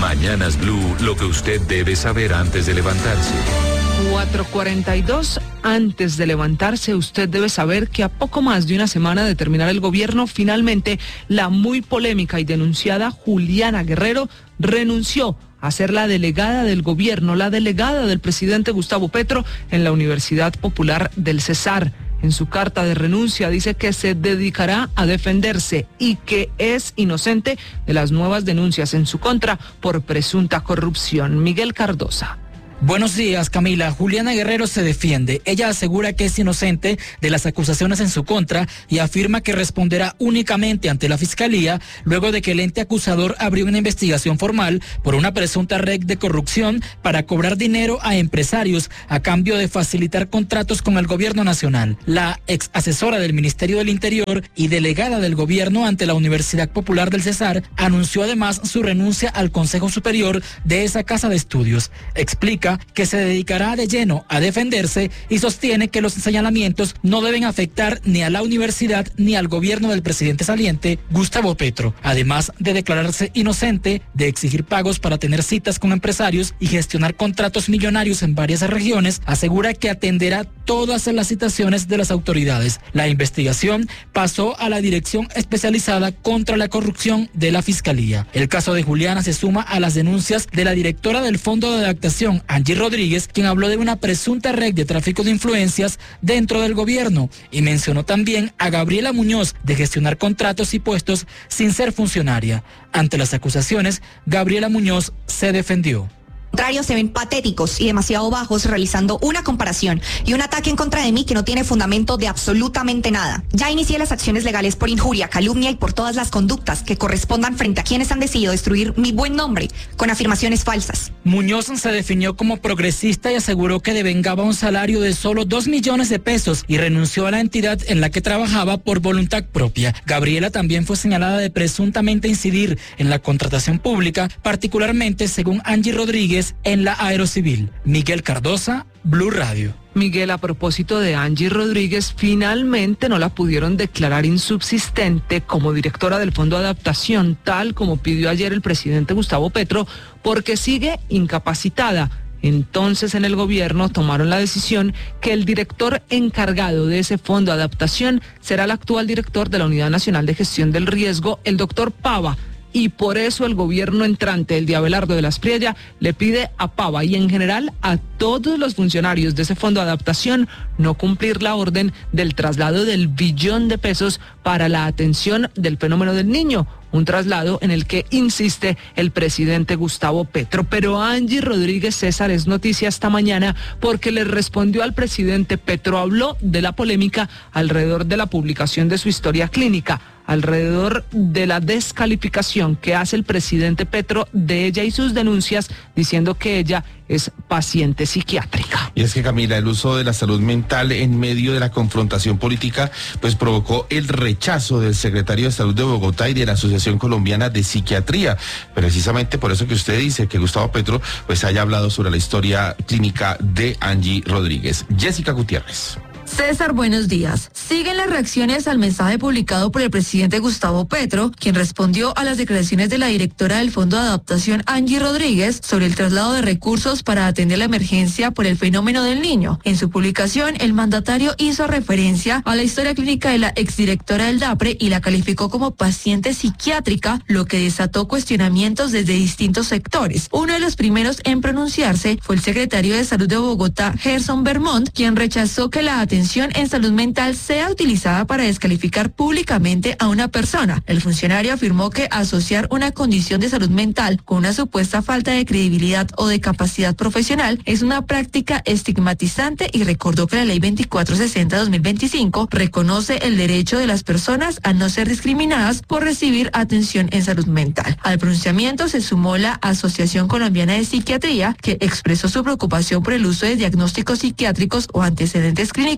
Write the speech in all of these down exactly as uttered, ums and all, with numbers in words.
Mañanas Blue, lo que usted debe saber antes de levantarse. cuatro cuarenta y dos, antes de levantarse, usted debe saber que a poco más de una semana de terminar el gobierno, finalmente la muy polémica y denunciada Juliana Guerrero renunció a ser la delegada del gobierno, la delegada del presidente Gustavo Petro en la Universidad Popular del Cesar. En su carta de renuncia dice que se dedicará a defenderse y que es inocente de las nuevas denuncias en su contra por presunta corrupción. Miguel Cardosa. Buenos días, Camila. Juliana Guerrero se defiende. Ella asegura que es inocente de las acusaciones en su contra y afirma que responderá únicamente ante la Fiscalía luego de que el ente acusador abrió una investigación formal por una presunta red de corrupción para cobrar dinero a empresarios a cambio de facilitar contratos con el gobierno nacional. La ex asesora del Ministerio del Interior y delegada del gobierno ante la Universidad Popular del Cesar anunció además su renuncia al Consejo Superior de esa casa de estudios. Explica que se dedicará de lleno a defenderse y sostiene que los señalamientos no deben afectar ni a la universidad ni al gobierno del presidente saliente, Gustavo Petro. Además de declararse inocente de exigir pagos para tener citas con empresarios y gestionar contratos millonarios en varias regiones, asegura que atenderá todas las citaciones de las autoridades. La investigación pasó a la Dirección Especializada contra la Corrupción de la Fiscalía. El caso de Juliana se suma a las denuncias de la directora del Fondo de Adaptación, Angie Rodríguez, quien habló de una presunta red de tráfico de influencias dentro del gobierno y mencionó también a Gabriela Muñoz de gestionar contratos y puestos sin ser funcionaria. Ante las acusaciones, Gabriela Muñoz se defendió. Contrario, se ven patéticos y demasiado bajos realizando una comparación y un ataque en contra de mí que no tiene fundamento de absolutamente nada. Ya inicié las acciones legales por injuria, calumnia y por todas las conductas que correspondan frente a quienes han decidido destruir mi buen nombre con afirmaciones falsas. Muñoz se definió como progresista y aseguró que devengaba un salario de solo dos millones de pesos y renunció a la entidad en la que trabajaba por voluntad propia. Gabriela también fue señalada de presuntamente incidir en la contratación pública, particularmente, según Angie Rodríguez, en la Aerocivil. Miguel Cardosa, Blue Radio. Miguel, a propósito de Angie Rodríguez, finalmente no la pudieron declarar insubsistente como directora del Fondo de Adaptación, tal como pidió ayer el presidente Gustavo Petro, porque sigue incapacitada. Entonces, en el gobierno tomaron la decisión que el director encargado de ese Fondo de Adaptación será el actual director de la Unidad Nacional de Gestión del Riesgo, el doctor Pava. Y por eso el gobierno entrante, el de Abelardo de las Priella, le pide a Pava y en general a todos los funcionarios de ese fondo de adaptación no cumplir la orden del traslado del billón de pesos para la atención del fenómeno del niño, un traslado en el que insiste el presidente Gustavo Petro. Pero Angie Rodríguez César es noticia esta mañana porque le respondió al presidente Petro, habló de la polémica alrededor de la publicación de su historia clínica, alrededor de la descalificación que hace el presidente Petro de ella y sus denuncias, diciendo que ella es paciente psiquiátrica. Y es que, Camila, el uso de la salud mental en medio de la confrontación política pues provocó el rechazo del secretario de Salud de Bogotá y de la Asociación Colombiana de Psiquiatría. Precisamente por eso que usted dice que Gustavo Petro pues haya hablado sobre la historia clínica de Angie Rodríguez. Jessica Gutiérrez. César, buenos días. Siguen las reacciones al mensaje publicado por el presidente Gustavo Petro, quien respondió a las declaraciones de la directora del Fondo de Adaptación, Angie Rodríguez, sobre el traslado de recursos para atender la emergencia por el fenómeno del niño. En su publicación, el mandatario hizo referencia a la historia clínica de la exdirectora del DAPRE y la calificó como paciente psiquiátrica, lo que desató cuestionamientos desde distintos sectores. Uno de los primeros en pronunciarse fue el secretario de Salud de Bogotá, Gerson Vermont, quien rechazó que la atención en salud mental sea utilizada para descalificar públicamente a una persona. El funcionario afirmó que asociar una condición de salud mental con una supuesta falta de credibilidad o de capacidad profesional es una práctica estigmatizante y recordó que la ley veinticuatro sesenta de dos mil veinticinco reconoce el derecho de las personas a no ser discriminadas por recibir atención en salud mental. Al pronunciamiento se sumó la Asociación Colombiana de Psiquiatría, que expresó su preocupación por el uso de diagnósticos psiquiátricos o antecedentes clínicos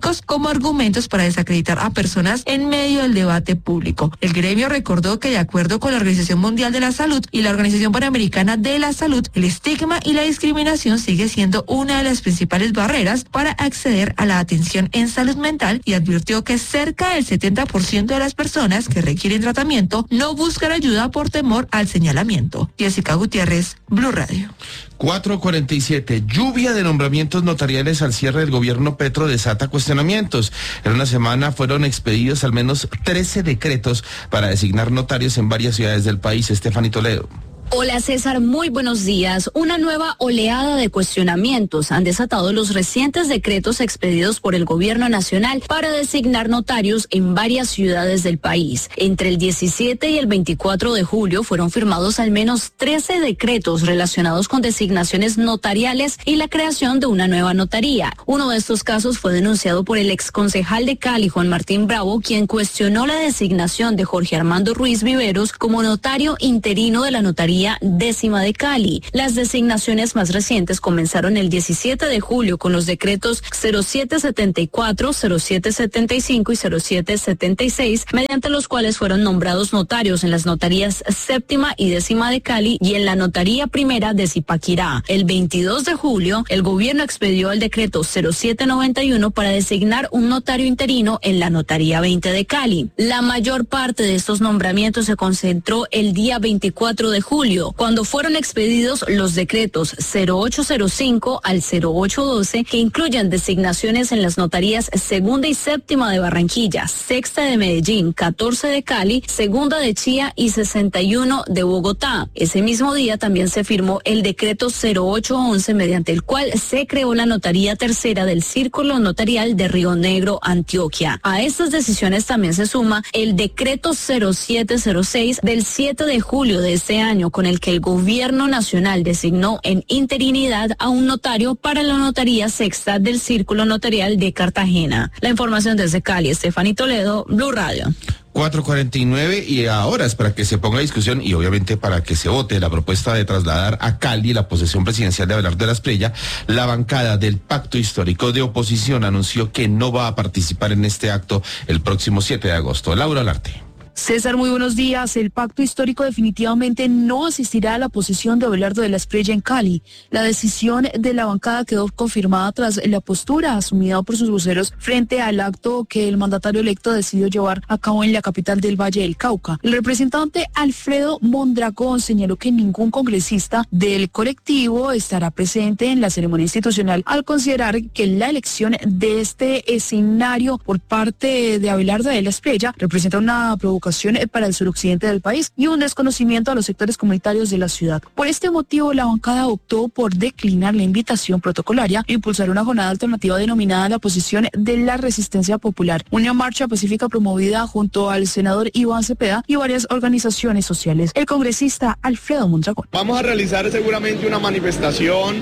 científicos como argumentos para desacreditar a personas en medio del debate público. El gremio recordó que de acuerdo con la Organización Mundial de la Salud y la Organización Panamericana de la Salud, el estigma y la discriminación sigue siendo una de las principales barreras para acceder a la atención en salud mental y advirtió que cerca del setenta por ciento de las personas que requieren tratamiento no buscan ayuda por temor al señalamiento. Jessica Gutiérrez, Blue Radio. cuatro cuarenta y siete. Lluvia de nombramientos notariales al cierre del gobierno Petro desata cuestionamientos. En una semana fueron expedidos al menos trece decretos para designar notarios en varias ciudades del país. Estefanía Toledo. Hola César, muy buenos días. Una nueva oleada de cuestionamientos han desatado los recientes decretos expedidos por el gobierno nacional para designar notarios en varias ciudades del país. Entre el diecisiete y el veinticuatro de julio fueron firmados al menos trece decretos relacionados con designaciones notariales y la creación de una nueva notaría. Uno de estos casos fue denunciado por el exconcejal de Cali, Juan Martín Bravo, quien cuestionó la designación de Jorge Armando Ruiz Viveros como notario interino de la notaría décima de Cali. Las designaciones más recientes comenzaron el diecisiete de julio con los decretos cero siete setenta y cuatro, cero siete setenta y cinco y cero siete setenta y seis, mediante los cuales fueron nombrados notarios en las notarías séptima y décima de Cali y en la notaría primera de Zipaquirá. El veintidós de julio, el gobierno expedió el decreto cero siete noventa y uno para designar un notario interino en la notaría veinte de Cali. La mayor parte de estos nombramientos se concentró el día veinticuatro de julio, cuando fueron expedidos los decretos cero ocho cero cinco al cero ocho doce, que incluyen designaciones en las notarías segunda y séptima de Barranquilla, sexta de Medellín, catorce de Cali, segunda de Chía y sesenta y uno de Bogotá. Ese mismo día también se firmó el decreto cero ocho once, mediante el cual se creó la notaría tercera del Círculo Notarial de Río Negro, Antioquia. A estas decisiones también se suma el decreto cero siete cero seis del siete de julio de este año, con el que el gobierno nacional designó en interinidad a un notario para la notaría sexta del Círculo Notarial de Cartagena. La información desde Cali, Estefanía Toledo, Blue Radio. cuatro cuarenta y nueve y ahora es para que se ponga a discusión y obviamente para que se vote la propuesta de trasladar a Cali la posesión presidencial de Abelardo de la Espriella. La bancada del Pacto Histórico de Oposición anunció que no va a participar en este acto el próximo siete de agosto. Laura Olarte. César, muy buenos días. El Pacto Histórico definitivamente no asistirá a la posesión de Abelardo de la Espriella en Cali. La decisión de la bancada quedó confirmada tras la postura asumida por sus voceros frente al acto que el mandatario electo decidió llevar a cabo en la capital del Valle del Cauca. El representante Alfredo Mondragón señaló que ningún congresista del colectivo estará presente en la ceremonia institucional al considerar que la elección de este escenario por parte de Abelardo de la Espriella representa una provocación para el suroccidente del país y un desconocimiento a los sectores comunitarios de la ciudad. Por este motivo, la bancada optó por declinar la invitación protocolaria e impulsar una jornada alternativa denominada la Posición de la Resistencia Popular, una marcha pacífica promovida junto al senador Iván Cepeda y varias organizaciones sociales. El congresista Alfredo Mondragón. Vamos a realizar seguramente una manifestación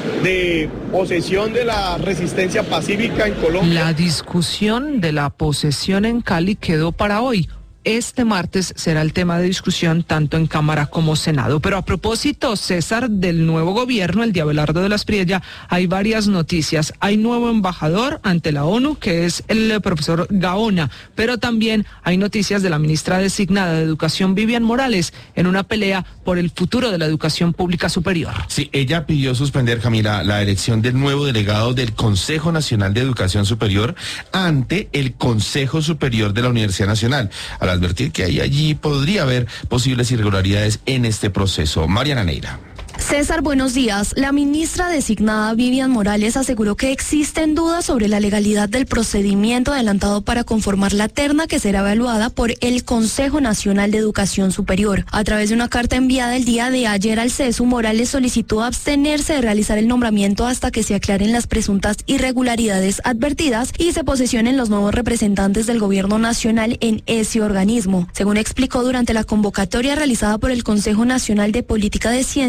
de posesión de la resistencia pacífica en Colombia. La discusión de la posesión en Cali quedó para hoy. Este martes será el tema de discusión tanto en Cámara como Senado. Pero a propósito, César, del nuevo gobierno, el de Abelardo de la Espriella, hay varias noticias. Hay nuevo embajador ante la ONU, que es el profesor Gaona, pero también hay noticias de la ministra designada de Educación, Vivian Morales, en una pelea por el futuro de la educación pública superior. Sí, ella pidió suspender, Camila, la elección del nuevo delegado del Consejo Nacional de Educación Superior ante el Consejo Superior de la Universidad Nacional, a la advertir que ahí, allí podría haber posibles irregularidades en este proceso. Mariana Neira. César, buenos días. La ministra designada Vivian Morales aseguró que existen dudas sobre la legalidad del procedimiento adelantado para conformar la terna que será evaluada por el Consejo Nacional de Educación Superior. A través de una carta enviada el día de ayer al CESU, Morales solicitó abstenerse de realizar el nombramiento hasta que se aclaren las presuntas irregularidades advertidas y se posesionen los nuevos representantes del gobierno nacional en ese organismo. Según explicó durante la convocatoria realizada por el Consejo Nacional de Política de Ciencia, Tecnología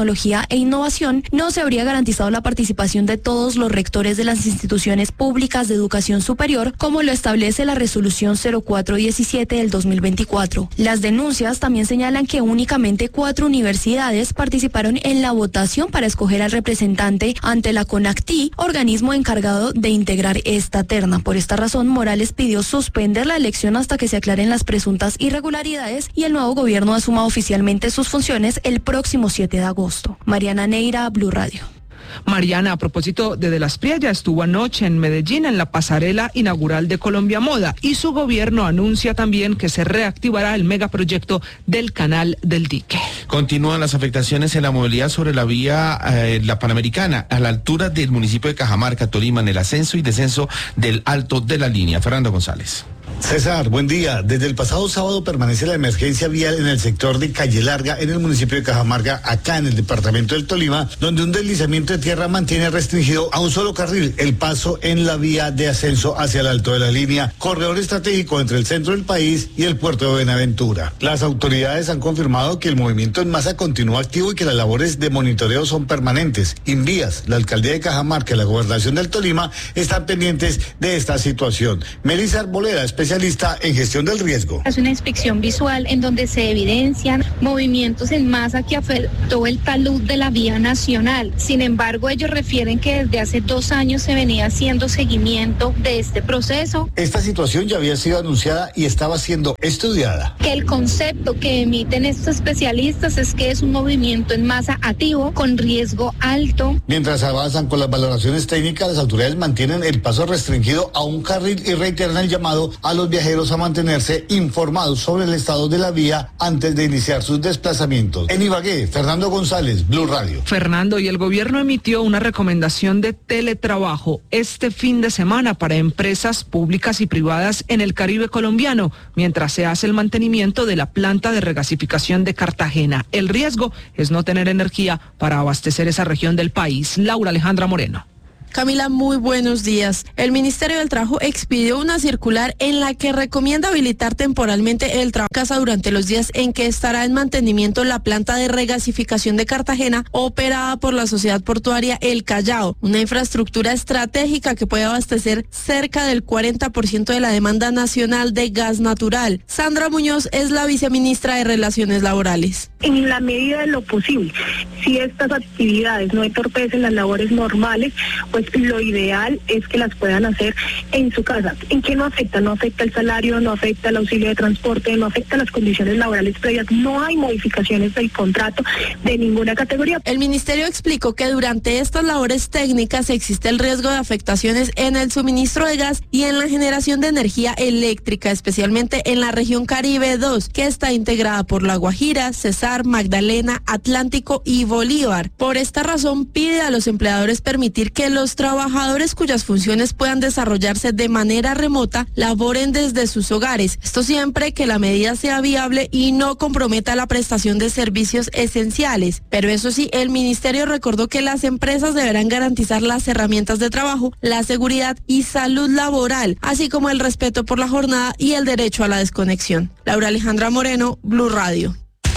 Tecnología e Innovación, no se habría garantizado la participación de todos los rectores de las instituciones públicas de educación superior, como lo establece la resolución cero cuatro diecisiete del dos mil veinticuatro. Las denuncias también señalan que únicamente cuatro universidades participaron en la votación para escoger al representante ante la CONACTI, organismo encargado de integrar esta terna. Por esta razón, Morales pidió suspender la elección hasta que se aclaren las presuntas irregularidades y el nuevo gobierno asuma oficialmente sus funciones el próximo siete de agosto. Mariana Neira, Blue Radio. Mariana, a propósito de De las Espriella, estuvo anoche en Medellín en la pasarela inaugural de Colombia Moda y su gobierno anuncia también que se reactivará el megaproyecto del Canal del Dique. Continúan las afectaciones en la movilidad sobre la vía eh, la Panamericana, a la altura del municipio de Cajamarca, Tolima, en el ascenso y descenso del Alto de la Línea. Fernando González. César, buen día. Desde el pasado sábado permanece la emergencia vial en el sector de Calle Larga, en el municipio de Cajamarca, acá en el departamento del Tolima, donde un deslizamiento de tierra mantiene restringido a un solo carril el paso en la vía de ascenso hacia el Alto de la Línea, corredor estratégico entre el centro del país y el puerto de Buenaventura. Las autoridades han confirmado que el movimiento en masa continúa activo y que las labores de monitoreo son permanentes. Invías, la alcaldía de Cajamarca y la gobernación del Tolima están pendientes de esta situación. Melissa Arboleda, especialista en gestión del riesgo. Es una inspección visual en donde se evidencian movimientos en masa que afectó el talud de la vía nacional. Sin embargo, ellos refieren que desde hace dos años se venía haciendo seguimiento de este proceso. Esta situación ya había sido anunciada y estaba siendo estudiada. Que el concepto que emiten estos especialistas es que es un movimiento en masa activo con riesgo alto. Mientras avanzan con las valoraciones técnicas, las autoridades mantienen el paso restringido a un carril y reiteran el llamado a los viajeros a mantenerse informados sobre el estado de la vía antes de iniciar sus desplazamientos. En Ibagué, Fernando González, Blue Radio. Fernando, y el gobierno emitió una recomendación de teletrabajo este fin de semana para empresas públicas y privadas en el Caribe colombiano, mientras se hace el mantenimiento de la planta de regasificación de Cartagena. El riesgo es no tener energía para abastecer esa región del país. Laura Alejandra Moreno. Camila, muy buenos días. El Ministerio del Trabajo expidió una circular en la que recomienda habilitar temporalmente el trabajo en casa durante los días en que estará en mantenimiento la planta de regasificación de Cartagena, operada por la Sociedad Portuaria El Callao, una infraestructura estratégica que puede abastecer cerca del cuarenta por ciento de la demanda nacional de gas natural. Sandra Muñoz es la viceministra de Relaciones Laborales. En la medida de lo posible, si estas actividades no entorpecen las labores normales, pues lo ideal es que las puedan hacer en su casa. ¿En qué no afecta? No afecta el salario, no afecta el auxilio de transporte, no afecta las condiciones laborales previas, no hay modificaciones del contrato de ninguna categoría. El ministerio explicó que durante estas labores técnicas existe el riesgo de afectaciones en el suministro de gas y en la generación de energía eléctrica, especialmente en la región Caribe dos, que está integrada por La Guajira, Cesar, Magdalena, Atlántico y Bolívar. Por esta razón pide a los empleadores permitir que los trabajadores cuyas funciones puedan desarrollarse de manera remota laboren desde sus hogares. Esto siempre que la medida sea viable y no comprometa la prestación de servicios esenciales. Pero eso sí, el ministerio recordó que las empresas deberán garantizar las herramientas de trabajo, la seguridad y salud laboral, así como el respeto por la jornada y el derecho a la desconexión. Laura Alejandra Moreno, Blue Radio.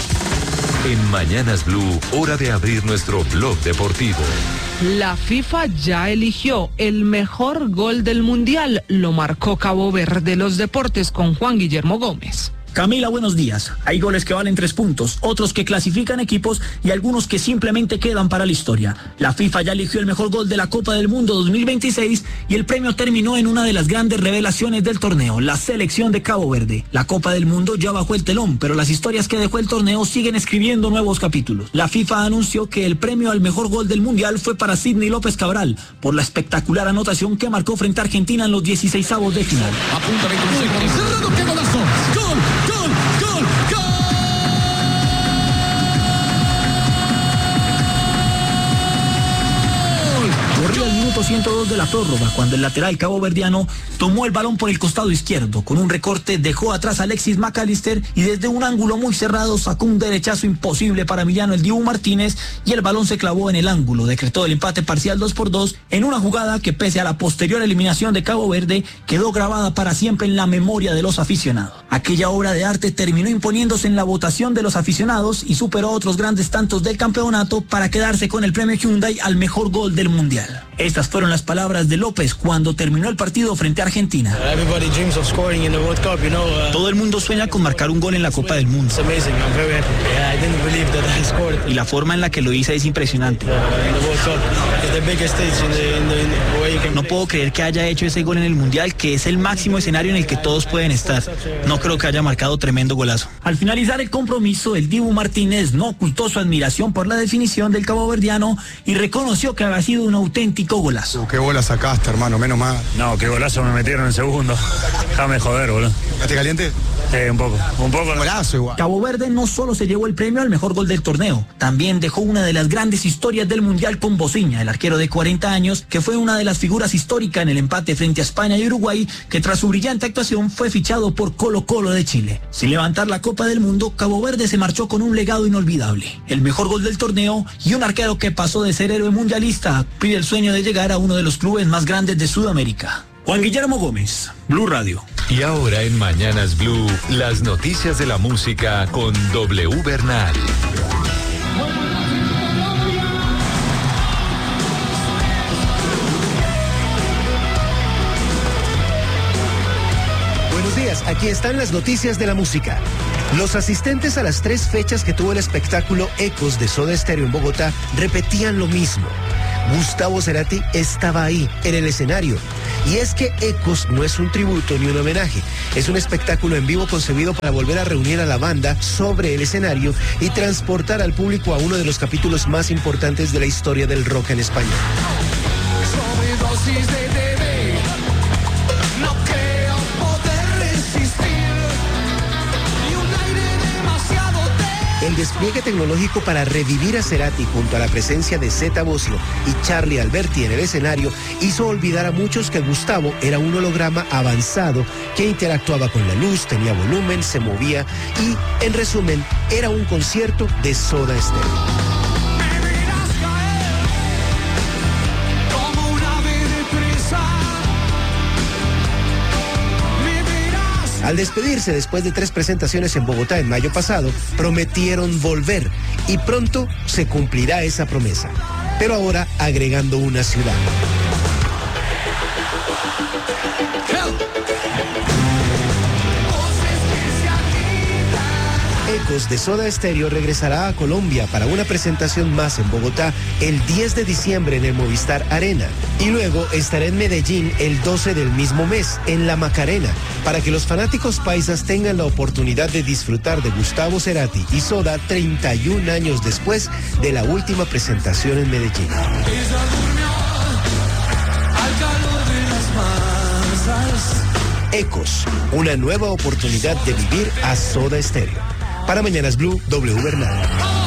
En Mañanas Blue, hora de abrir nuestro blog deportivo. La FIFA ya eligió el mejor gol del Mundial. Lo marcó Cabo Verde. Los deportes con Juan Guillermo Gómez. Camila, buenos días. Hay goles que valen tres puntos, otros que clasifican equipos y algunos que simplemente quedan para la historia. La FIFA ya eligió el mejor gol de la Copa del Mundo dos mil veintiséis y el premio terminó en una de las grandes revelaciones del torneo, la selección de Cabo Verde. La Copa del Mundo ya bajó el telón, pero las historias que dejó el torneo siguen escribiendo nuevos capítulos. La FIFA anunció que el premio al mejor gol del Mundial fue para Sidney López Cabral, por la espectacular anotación que marcó frente a Argentina en los dieciseisavos de final. A punta de consejo, cerrado, qué golazo. ¡Gol! ¡Gol! ¡Gol! ¡Gol! Corrió el minuto ciento dos de la prórroga cuando el lateral caboverdiano tomó el balón por el costado izquierdo. Con un recorte dejó atrás a Alexis McAllister y desde un ángulo muy cerrado sacó un derechazo imposible para Emiliano el Dibu Martínez y el balón se clavó en el ángulo. Decretó el empate parcial dos por dos en una jugada que, pese a la posterior eliminación de Cabo Verde, quedó grabada para siempre en la memoria de los aficionados. Aquella obra de arte terminó imponiéndose en la votación de los aficionados y superó otros grandes tantos del campeonato para quedarse con el premio Hyundai al mejor gol del Mundial. Estas fueron las palabras de López cuando terminó el partido frente a Argentina. Todo el mundo sueña con marcar un gol en la Copa del Mundo. Y la forma en la que lo hice es impresionante. No puedo creer que haya hecho ese gol en el Mundial, que es el máximo escenario en el que todos pueden estar. No creo que haya marcado tremendo golazo. Al finalizar el compromiso, el Dibu Martínez no ocultó su admiración por la definición del caboverdiano y reconoció que había sido un auténtico golazo. Qué bola sacaste, hermano, menos mal. No, qué golazo me metieron en segundo. Déjame joder, boludo. ¿Estás caliente? Eh, un poco, un poco. Golazo igual. Cabo Verde no solo se llevó el premio al mejor gol del torneo, también dejó una de las grandes historias del Mundial con Bociña, el arquero de cuarenta años, que fue una de las figuras históricas en el empate frente a España y Uruguay, que tras su brillante actuación fue fichado por Colo Colo de Chile. Sin levantar la Copa del Mundo, Cabo Verde se marchó con un legado inolvidable, el mejor gol del torneo y un arquero que pasó de ser héroe mundialista a cumplir el sueño de llegar a uno de los clubes más grandes de Sudamérica. Juan Guillermo Gómez, Blue Radio. Y ahora en Mañanas Blue, las noticias de la música con W Bernal. Buenos días, aquí están las noticias de la música. Los asistentes a las tres fechas que tuvo el espectáculo Ecos de Soda Stereo en Bogotá repetían lo mismo. Gustavo Cerati estaba ahí, en el escenario. Y es que Ecos no es un tributo ni un homenaje, es un espectáculo en vivo concebido para volver a reunir a la banda sobre el escenario y transportar al público a uno de los capítulos más importantes de la historia del rock en español. Sobredosis de T V, no creo poder resistir, y un aire demasiado de... El despliegue tecnológico para revivir a Cerati junto a la presencia de Zeta Bosio y Charlie Alberti en el escenario hizo olvidar a muchos que Gustavo era un holograma avanzado que interactuaba con la luz, tenía volumen, se movía y, en resumen, era un concierto de Soda Stereo. Al despedirse después de tres presentaciones en Bogotá en mayo pasado, prometieron volver y pronto se cumplirá esa promesa, pero ahora agregando una ciudad. Ecos de Soda Stereo regresará a Colombia para una presentación más en Bogotá el diez de diciembre en el Movistar Arena y luego estará en Medellín el doce del mismo mes en La Macarena para que los fanáticos paisas tengan la oportunidad de disfrutar de Gustavo Cerati y Soda treinta y un años después de la última presentación en Medellín. Ella durmió al calor de las masas. Ecos, una nueva oportunidad de vivir a Soda Stereo. Para Mañanas Blue, W Bernal.